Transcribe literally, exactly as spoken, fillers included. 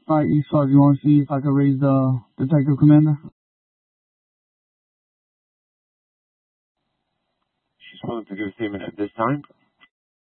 Alright, East five, you want to see if I can raise the detective commander? She's willing to give a statement at this time.